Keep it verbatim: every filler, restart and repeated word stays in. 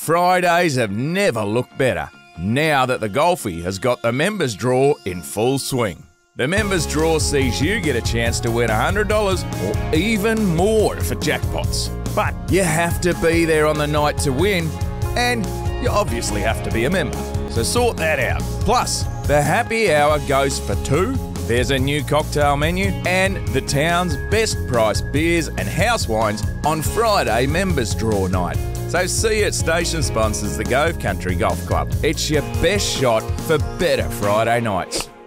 Fridays have never looked better, now that the Golfie has got the members draw in full swing. The members draw sees you get a chance to win one hundred dollars or even more for jackpots. But you have to be there on the night to win, and you obviously have to be a member. So sort that out. Plus, the happy hour goes for two, there's a new cocktail menu, and the town's best priced beers and house wines on Friday members draw night. So see you at station sponsors the Gove Country Golf Club. It's your best shot for better Friday nights.